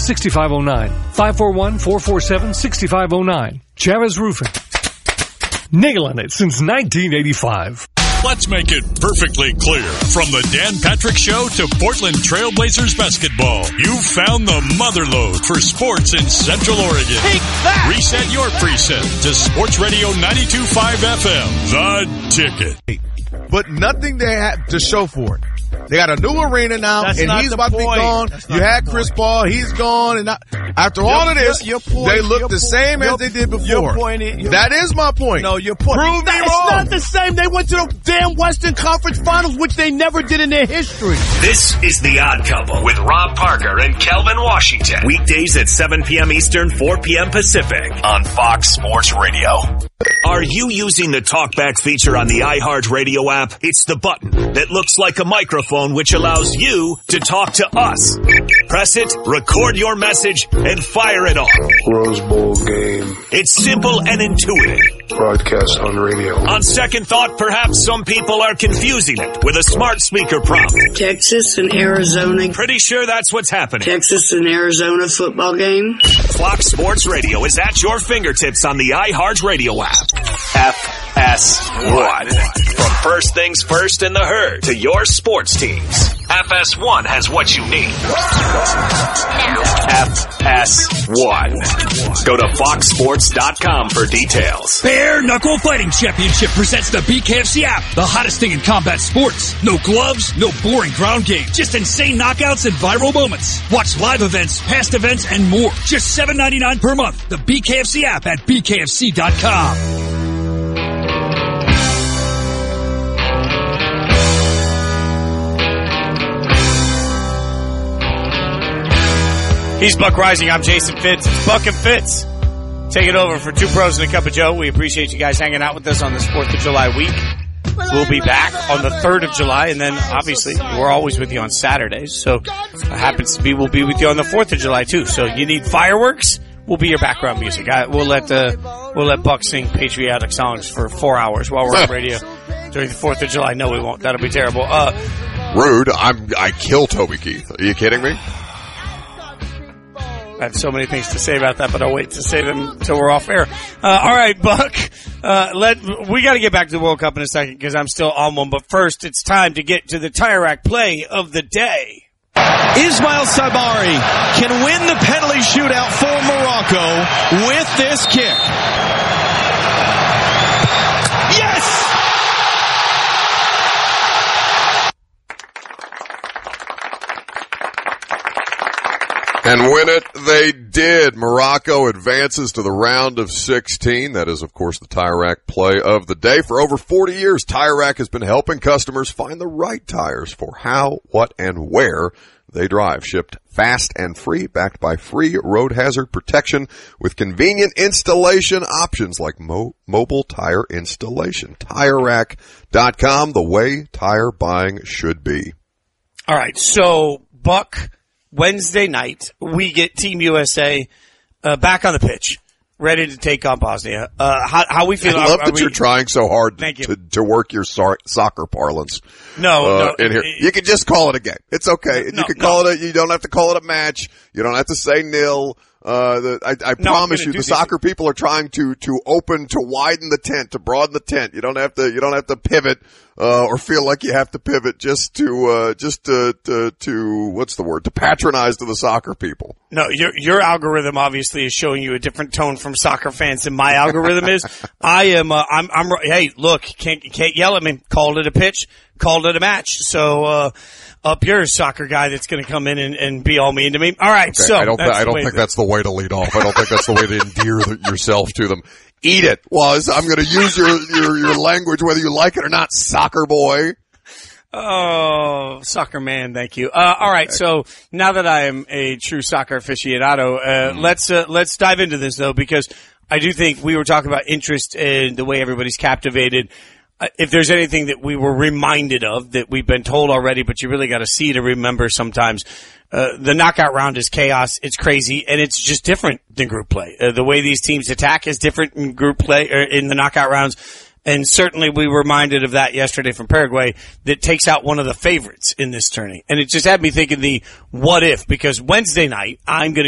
541-447-6509. 541-447-6509. Chavez Roofing. Nailing it since 1985. Let's make it perfectly clear. From the Dan Patrick Show to Portland Trailblazers basketball, you've found the motherlode for sports in Central Oregon. Take that! Reset your preset to Sports Radio 92.5 FM. The Ticket. But nothing they have to show for it. They got a new arena now, and he's about to be gone. You had Chris Paul, he's gone, and after all of this, they look the same as they did before. That is my point. No, your point. Prove me wrong. It's not the same. They went to the damn Western Conference Finals, which they never did in their history. This is The Odd Couple with Rob Parker and Kelvin Washington. Weekdays at 7 p.m. Eastern, 4 p.m. Pacific on Fox Sports Radio. Are you using the TalkBack feature on the iHeartRadio app? It's the button that looks like a microphone which allows you to talk to us. Press it, record your message, and fire it off. Rose Bowl game. It's simple and intuitive. Broadcast on radio. On second thought, perhaps some people are confusing it with a smart speaker prompt. Texas and Arizona. Pretty sure that's what's happening. Texas and Arizona football game. Fox Sports Radio is at your fingertips on the iHeartRadio app. FS1. From first things first in the herd to your sports teams. FS1 has what you need. FS1. Go to foxsports.com for details. Bare Knuckle Fighting Championship presents the BKFC app, the hottest thing in combat sports. No gloves, no boring ground game, just insane knockouts and viral moments. Watch live events, past events, and more. Just $7.99 per month. The BKFC app at bkfc.com. He's Buck Rising. I'm Jason Fitz. It's Buck and Fitz. Take it over for Two Pros and a Cup of Joe. We appreciate you guys hanging out with us on this 4th of July week. We'll be back on the 3rd of July, and then obviously we're always with you on Saturdays. So it happens to be we'll be with you on the 4th of July too. So you need fireworks, we'll be your background music. We'll let Buck sing patriotic songs for 4 hours while we're on radio during the 4th of July. No, we won't. That'll be terrible. Rude. I kill Toby Keith. Are you kidding me? I have so many things to say about that, but I'll wait to say them until we're off air. All right, Buck. We got to get back to the World Cup in a second because I'm still on one. But first, it's time to get to the Tire Rack play of the day. Ismail Sabari can win the penalty shootout for Morocco with this kick. Yes! And win it, they did. Morocco advances to the round of 16. That is, of course, the Tire Rack play of the day. For over 40 years, Tire Rack has been helping customers find the right tires for how, what, and where they drive. Shipped fast and free, backed by free road hazard protection with convenient installation options like mobile tire installation. TireRack.com, the way tire buying should be. All right, so, Buck, Wednesday night, we get Team USA back on the pitch, ready to take on Bosnia. How we feel? I love that you're trying so hard to work your soccer parlance. No, in here. You can just call it a game. It's okay. You can call it you don't have to call it a match. You don't have to say nil. I promise you, the soccer people are trying to widen the tent, to broaden the tent. You don't have to pivot, or feel like you have to pivot just to what's the word? To patronize to the soccer people. No, your algorithm obviously is showing you a different tone from soccer fans than my algorithm is. Hey, look, can't yell at me. Called it a pitch, called it a match. So, up yours, soccer guy that's going to come in and be all mean to me. All right, okay, so I don't think that's the way to lead off. I don't think that's the way to endear yourself to them. Eat it. I'm going to use your language whether you like it or not, soccer boy. Oh, soccer man, thank you. All right, so now that I am a true soccer aficionado, let's dive into this though, because I do think we were talking about interest in the way everybody's captivated. If there's anything that we were reminded of that we've been told already, but you really got to see to remember sometimes, the knockout round is chaos. It's crazy, and it's just different than group play. The way these teams attack is different in group play or in the knockout rounds. And certainly we were reminded of that yesterday from Paraguay that takes out one of the favorites in this tourney. And it just had me thinking the what if, because Wednesday night I'm going